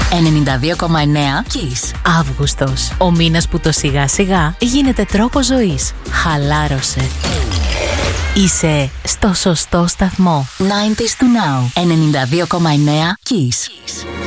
92,9 Kiss. Αύγουστος. Ο μήνας που το σιγά σιγά γίνεται τρόπο ζωής. Χαλάρωσε. Είσαι στο σωστό σταθμό. 90s to now. 92,9 Kiss.